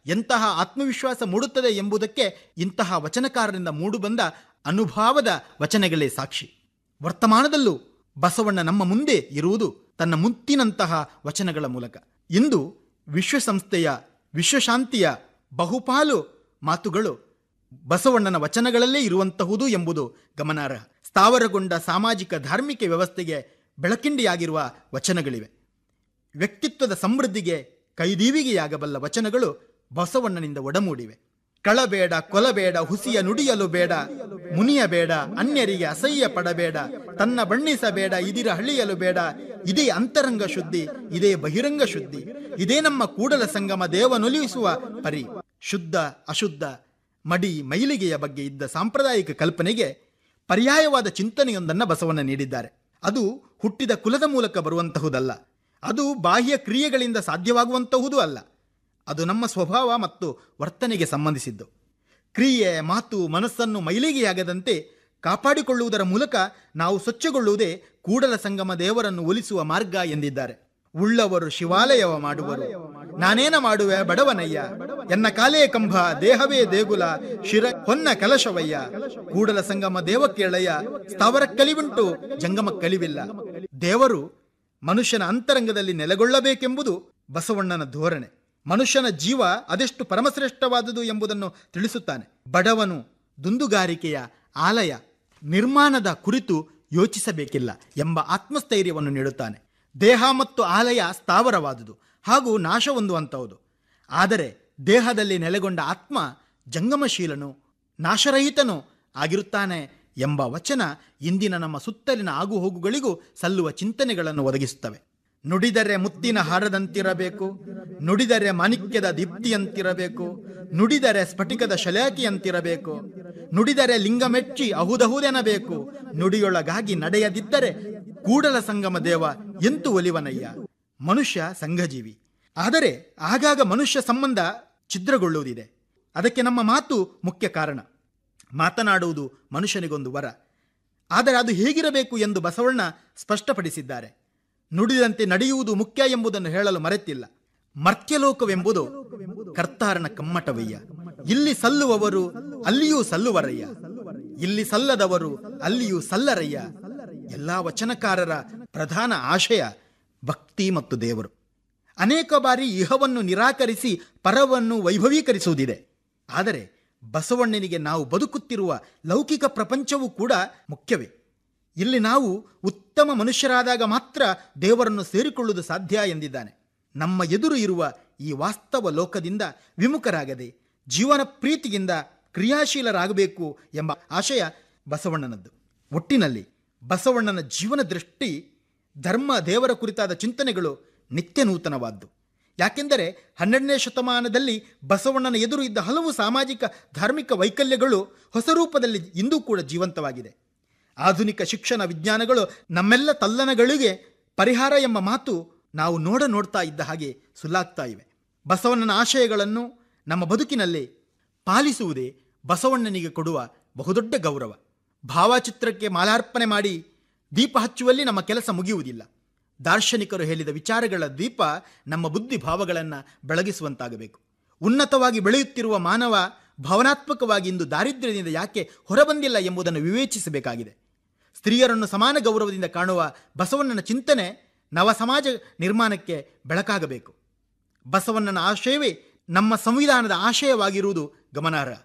ಎಂತಹ ಆತ್ಮವಿಶ್ವಾಸ ಮೂಡುತ್ತದೆ ಎಂಬುದಕ್ಕೆ ಇಂತಹ ವಚನಕಾರರಿಂದ ಮೂಡುಬಂದ ಅನುಭಾವದ ವಚನಗಳೇ ಸಾಕ್ಷಿ. ವರ್ತಮಾನದಲ್ಲೂ ಬಸವಣ್ಣ ನಮ್ಮ ಮುಂದೆ ಇರುವುದು ತನ್ನ ಮುತ್ತಿನಂತಹ ವಚನಗಳ ಮೂಲಕ. ಇಂದು ವಿಶ್ವಸಂಸ್ಥೆಯ ವಿಶ್ವಶಾಂತಿಯ ಬಹುಪಾಲು ಮಾತುಗಳು ಬಸವಣ್ಣನ ವಚನಗಳಲ್ಲೇ ಇರುವಂತಹುದು ಎಂಬುದು ಗಮನಾರ್ಹ. ಸ್ಥಾವರಗೊಂಡ ಸಾಮಾಜಿಕ ಧಾರ್ಮಿಕ ವ್ಯವಸ್ಥೆಗೆ ಬೆಳಕಿಂಡಿಯಾಗಿರುವ ವಚನಗಳಿವೆ. ವ್ಯಕ್ತಿತ್ವದ ಸಮೃದ್ಧಿಗೆ ಕೈದೀವಿಗೆಯಾಗಬಲ್ಲ ವಚನಗಳು ಬಸವಣ್ಣನಿಂದ ಒಡಮೂಡಿವೆ. ಕಳಬೇಡ, ಕೊಲಬೇಡ, ಹುಸಿಯ ನುಡಿಯಲು ಬೇಡ, ಮುನಿಯಬೇಡ, ಅನ್ಯರಿಗೆ ಅಸಹ್ಯ ಪಡಬೇಡ, ತನ್ನ ಬಣ್ಣಿಸಬೇಡ, ಇದಿರ ಹಳಿಯಲು ಬೇಡ, ಇದೇ ಅಂತರಂಗ ಶುದ್ಧಿ, ಇದೇ ಬಹಿರಂಗ ಶುದ್ಧಿ, ಇದೇ ನಮ್ಮ ಕೂಡಲ ಸಂಗಮ ದೇವನೊಲಿಸುವ ಪರಿ. ಶುದ್ಧ ಅಶುದ್ಧ ಮಡಿ ಮೈಲಿಗೆಯ ಬಗ್ಗೆ ಇದ್ದ ಸಾಂಪ್ರದಾಯಿಕ ಕಲ್ಪನೆಗೆ ಪರ್ಯಾಯವಾದ ಚಿಂತನೆಯೊಂದನ್ನು ಬಸವಣ್ಣ ನೀಡಿದ್ದಾರೆ. ಅದು ಹುಟ್ಟಿದ ಕುಲದ ಮೂಲಕ ಬರುವಂತಹುದಲ್ಲ, ಅದು ಬಾಹ್ಯ ಕ್ರಿಯೆಗಳಿಂದ ಸಾಧ್ಯವಾಗುವಂತಹುದೂ ಅಲ್ಲ. ಅದು ನಮ್ಮ ಸ್ವಭಾವ ಮತ್ತು ವರ್ತನೆಗೆ ಸಂಬಂಧಿಸಿದ್ದು. ಕ್ರಿಯೆ, ಮಾತು, ಮನಸ್ಸನ್ನು ಮೈಲಿಗೆಯಾಗದಂತೆ ಕಾಪಾಡಿಕೊಳ್ಳುವುದರ ಮೂಲಕ ನಾವು ಸ್ವಚ್ಛಗೊಳ್ಳುವುದೇ ಕೂಡಲ ಸಂಗಮ ದೇವರನ್ನು ಒಲಿಸುವ ಮಾರ್ಗ ಎಂದಿದ್ದಾರೆ. ಉಳ್ಳವರು ಶಿವಾಲಯವ ಮಾಡುವರು, ನಾನೇನ ಮಾಡುವೆ ಬಡವನಯ್ಯ, ಎನ್ನ ಕಾಲೇ ಕಂಭ, ದೇಹವೇ ದೇಗುಲ, ಶಿರ ಹೊನ್ನ ಕಲಶವಯ್ಯ, ಕೂಡಲ ಸಂಗಮ ದೇವ ಕೇಳಯ್ಯ, ಸ್ಥಾವರ ಕಲಿವುಂಟು ಜಂಗಮ ಕಲಿವಿಲ್ಲ. ದೇವರು ಮನುಷ್ಯನ ಅಂತರಂಗದಲ್ಲಿ ನೆಲೆಗೊಳ್ಳಬೇಕೆಂಬುದು ಬಸವಣ್ಣನ ಧೋರಣೆ. ಮನುಷ್ಯನ ಜೀವ ಅದೆಷ್ಟು ಪರಮಶ್ರೇಷ್ಠವಾದುದು ಎಂಬುದನ್ನು ತಿಳಿಸುತ್ತಾನೆ. ಬಡವನು ದುಂದುಗಾರಿಕೆಯ ಆಲಯ ನಿರ್ಮಾಣದ ಕುರಿತು ಯೋಚಿಸಬೇಕಿಲ್ಲ ಎಂಬ ಆತ್ಮಸ್ಥೈರ್ಯವನ್ನು ನೀಡುತ್ತಾನೆ. ದೇಹ ಮತ್ತು ಆಲಯ ಸ್ಥಾವರವಾದುದು ಹಾಗೂ ನಾಶ ಹೊಂದುವಂಥವುದು. ಆದರೆ ದೇಹದಲ್ಲಿ ನೆಲೆಗೊಂಡ ಆತ್ಮ ಜಂಗಮಶೀಲನು, ನಾಶರಹಿತನು ಆಗಿರುತ್ತಾನೆ ಎಂಬ ವಚನ ಇಂದಿನ ನಮ್ಮ ಸುತ್ತಲಿನ ಆಗುಹೋಗುಗಳಿಗೂ ಸಲ್ಲುವ ಚಿಂತನೆಗಳನ್ನು ಒದಗಿಸುತ್ತವೆ. ನುಡಿದರೆ ಮುತ್ತಿನ ಹಾರದಂತಿರಬೇಕು, ನುಡಿದರೆ ಮಾಣಿಕ್ಯದ ದೀಪ್ತಿಯಂತಿರಬೇಕು, ನುಡಿದರೆ ಸ್ಫಟಿಕದ ಶಲಾಕಿಯಂತಿರಬೇಕು, ನುಡಿದರೆ ಲಿಂಗ ಮೆಚ್ಚಿ ಅಹುದಹುದೆನಬೇಕು, ನುಡಿಯೊಳಗಾಗಿ ನಡೆಯದಿದ್ದರೆ ಕೂಡಲ ಸಂಗಮ ದೇವ ಎಂತು ಒಲಿವನಯ್ಯ. ಮನುಷ್ಯ ಸಂಘಜೀವಿ, ಆದರೆ ಆಗಾಗ ಮನುಷ್ಯ ಸಂಬಂಧ ಛಿದ್ರಗೊಳ್ಳುವುದಿದೆ. ಅದಕ್ಕೆ ನಮ್ಮ ಮಾತು ಮುಖ್ಯ ಕಾರಣ. ಮಾತನಾಡುವುದು ಮನುಷ್ಯನಿಗೊಂದು ವರ, ಆದರೆ ಅದು ಹೇಗಿರಬೇಕು ಎಂದು ಬಸವಣ್ಣ ಸ್ಪಷ್ಟಪಡಿಸಿದ್ದಾರೆ. ನುಡಿದಂತೆ ನಡೆಯುವುದು ಮುಖ್ಯ ಎಂಬುದನ್ನು ಹೇಳಲು ಮರೆತಿಲ್ಲ. ಮರ್ತ್ಯಲೋಕವೆಂಬುದು ಕರ್ತಾರನ ಕಮ್ಮಟವಯ್ಯ, ಇಲ್ಲಿ ಸಲ್ಲುವವರು ಅಲ್ಲಿಯೂ ಸಲ್ಲುವರಯ್ಯ, ಇಲ್ಲಿ ಸಲ್ಲದವರು ಅಲ್ಲಿಯೂ ಸಲ್ಲರಯ್ಯ. ಎಲ್ಲ ವಚನಕಾರರ ಪ್ರಧಾನ ಆಶಯ ಭಕ್ತಿ ಮತ್ತು ದೇವರು. ಅನೇಕ ಬಾರಿ ಇಹವನ್ನು ನಿರಾಕರಿಸಿ ಪರವನ್ನು ವೈಭವೀಕರಿಸುವುದಿದೆ. ಆದರೆ ಬಸವಣ್ಣನಿಗೆ ನಾವು ಬದುಕುತ್ತಿರುವ ಲೌಕಿಕ ಪ್ರಪಂಚವೂ ಕೂಡ ಮುಖ್ಯವೇ. ಇಲ್ಲಿ ನಾವು ಉತ್ತಮ ಮನುಷ್ಯರಾದಾಗ ಮಾತ್ರ ದೇವರನ್ನು ಸೇರಿಕೊಳ್ಳುವುದು ಸಾಧ್ಯ ಎಂದಿದ್ದಾನೆ. ನಮ್ಮ ಎದುರು ಇರುವ ಈ ವಾಸ್ತವ ಲೋಕದಿಂದ ವಿಮುಖರಾಗದೆ ಜೀವನ ಪ್ರೀತಿಯಿಂದ ಕ್ರಿಯಾಶೀಲರಾಗಬೇಕು ಎಂಬ ಆಶಯ ಬಸವಣ್ಣನದ್ದು. ಒಟ್ಟಿನಲ್ಲಿ ಬಸವಣ್ಣನ ಜೀವನ ದೃಷ್ಟಿ, ಧರ್ಮ, ದೇವರ ಕುರಿತಾದ ಚಿಂತನೆಗಳು ನಿತ್ಯ ನೂತನವಾದ್ದು. ಯಾಕೆಂದರೆ 12ನೇ ಶತಮಾನದಲ್ಲಿ ಬಸವಣ್ಣನ ಎದುರು ಇದ್ದ ಹಲವು ಸಾಮಾಜಿಕ ಧಾರ್ಮಿಕ ವೈಕಲ್ಯಗಳು ಹೊಸ ರೂಪದಲ್ಲಿ ಇಂದೂ ಕೂಡ ಜೀವಂತವಾಗಿದೆ. ಆಧುನಿಕ ಶಿಕ್ಷಣ ವಿಜ್ಞಾನಗಳು ನಮ್ಮೆಲ್ಲ ತಲ್ಲಣಗಳಿಗೆ ಪರಿಹಾರ ಎಂಬ ಮಾತು ನಾವು ನೋಡ್ತಾ ಇದ್ದ ಹಾಗೆ ಸುಲ್ಲಾಗ್ತಾ ಇವೆ. ಬಸವಣ್ಣನ ಆಶಯಗಳನ್ನು ನಮ್ಮ ಬದುಕಿನಲ್ಲಿ ಪಾಲಿಸುವುದೇ ಬಸವಣ್ಣನಿಗೆ ಕೊಡುವ ಬಹುದೊಡ್ಡ ಗೌರವ. ಭಾವಚಿತ್ರಕ್ಕೆ ಮಾಲಾರ್ಪಣೆ ಮಾಡಿ ದೀಪ ಹಚ್ಚುವಲ್ಲಿ ನಮ್ಮ ಕೆಲಸ ಮುಗಿಯುವುದಿಲ್ಲ. ದಾರ್ಶನಿಕರು ಹೇಳಿದ ವಿಚಾರಗಳ ದೀಪ ನಮ್ಮ ಬುದ್ಧಿ ಭಾವಗಳನ್ನು ಬೆಳಗಿಸುವಂತಾಗಬೇಕು. ಉನ್ನತವಾಗಿ ಬೆಳೆಯುತ್ತಿರುವ ಮಾನವ ಭಾವನಾತ್ಮಕವಾಗಿ ಇಂದು ದಾರಿದ್ರ್ಯದಿಂದ ಯಾಕೆ ಹೊರಬಂದಿಲ್ಲ ಎಂಬುದನ್ನು ವಿವೇಚಿಸಬೇಕಾಗಿದೆ. ಸ್ತ್ರೀಯರನ್ನು ಸಮಾನ ಗೌರವದಿಂದ ಕಾಣುವ ಬಸವಣ್ಣನ ಚಿಂತನೆ ನವ ಸಮಾಜ ನಿರ್ಮಾಣಕ್ಕೆ ಬೆಳಕಾಗಬೇಕು. ಬಸವಣ್ಣನ ಆಶಯವೇ ನಮ್ಮ ಸಂವಿಧಾನದ ಆಶಯವಾಗಿರುವುದು ಗಮನಾರ್ಹ.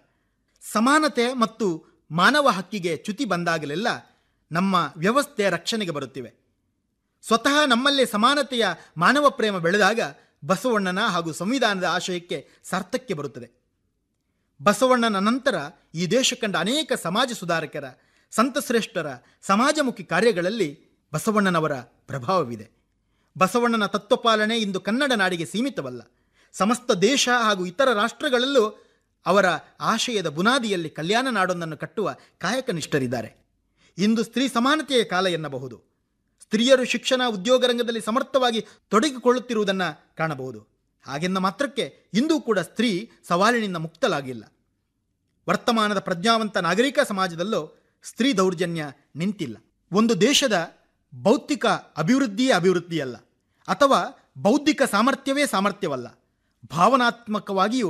ಸಮಾನತೆ ಮತ್ತು ಮಾನವ ಹಕ್ಕಿಗೆ ಚ್ಯುತಿ ಬಂದಾಗಲೆಲ್ಲ ನಮ್ಮ ವ್ಯವಸ್ಥೆ ರಕ್ಷಣೆಗೆ ಬರುತ್ತಿವೆ. ಸ್ವತಃ ನಮ್ಮಲ್ಲೇ ಸಮಾನತೆಯ ಮಾನವ ಪ್ರೇಮ ಬೆಳೆದಾಗ ಬಸವಣ್ಣನ ಹಾಗೂ ಸಂವಿಧಾನದ ಆಶಯಕ್ಕೆ ಸಾರ್ಥಕ್ಯ ಬರುತ್ತದೆ. ಬಸವಣ್ಣನ ನಂತರ ಈ ದೇಶ ಕಂಡ ಅನೇಕ ಸಮಾಜ ಸುಧಾರಕರ, ಸಂತಶ್ರೇಷ್ಠರ ಸಮಾಜಮುಖಿ ಕಾರ್ಯಗಳಲ್ಲಿ ಬಸವಣ್ಣನವರ ಪ್ರಭಾವವಿದೆ. ಬಸವಣ್ಣನ ತತ್ವಪಾಲನೆ ಇಂದು ಕನ್ನಡ ನಾಡಿಗೆ ಸೀಮಿತವಲ್ಲ. ಸಮಸ್ತ ದೇಶ ಹಾಗೂ ಇತರ ರಾಷ್ಟ್ರಗಳಲ್ಲೂ ಅವರ ಆಶಯದ ಬುನಾದಿಯಲ್ಲಿ ಕಲ್ಯಾಣ ನಾಡೊಂದನ್ನು ಕಟ್ಟುವ ಕಾಯಕನಿಷ್ಠರಿದ್ದಾರೆ. ಇಂದು ಸ್ತ್ರೀ ಸಮಾನತೆಯ ಕಾಲ ಎನ್ನಬಹುದು. ಸ್ತ್ರೀಯರು ಶಿಕ್ಷಣ, ಉದ್ಯೋಗ ರಂಗದಲ್ಲಿ ಸಮರ್ಥವಾಗಿ ತೊಡಗಿಕೊಳ್ಳುತ್ತಿರುವುದನ್ನು ಕಾಣಬಹುದು. ಹಾಗೆಂದ ಮಾತ್ರಕ್ಕೆ ಇಂದೂ ಕೂಡ ಸ್ತ್ರೀ ಸವಾಲಿನಿಂದ ಮುಕ್ತಲಾಗಿಲ್ಲ. ವರ್ತಮಾನದ ಪ್ರಜ್ಞಾವಂತ ನಾಗರಿಕ ಸಮಾಜದಲ್ಲೂ ಸ್ತ್ರೀ ದೌರ್ಜನ್ಯ ನಿಂತಿಲ್ಲ. ಒಂದು ದೇಶದ ಭೌತಿಕ ಅಭಿವೃದ್ಧಿಯೇ ಅಭಿವೃದ್ಧಿಯಲ್ಲ, ಅಥವಾ ಬೌದ್ಧಿಕ ಸಾಮರ್ಥ್ಯವೇ ಸಾಮರ್ಥ್ಯವಲ್ಲ. ಭಾವನಾತ್ಮಕವಾಗಿಯೂ